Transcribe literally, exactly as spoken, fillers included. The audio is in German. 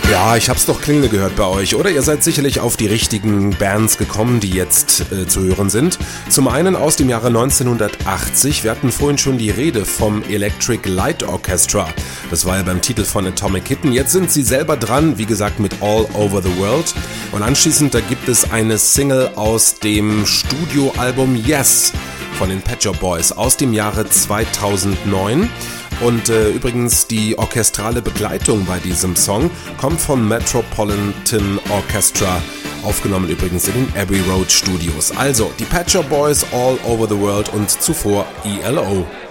Ja, ich hab's doch klingeln gehört bei euch, oder? Ihr seid sicherlich auf die richtigen Bands gekommen, die jetzt äh, zu hören sind. Zum einen aus dem Jahre neunzehnhundertachtzig. Wir hatten vorhin schon die Rede vom Electric Light Orchestra. Das war ja beim Titel von Atomic Kitten. Jetzt sind sie selber dran, wie gesagt, mit All Over the World. Und anschließend, da gibt es eine Single aus dem Studioalbum Yes von den Pet Shop Boys aus dem Jahre zweitausendneun. Und äh, übrigens die orchestrale Begleitung bei diesem Song kommt von Metropolitan Orchestra, aufgenommen übrigens in den Abbey Road Studios. Also die Pet Shop Boys, All Over the World und zuvor E L O.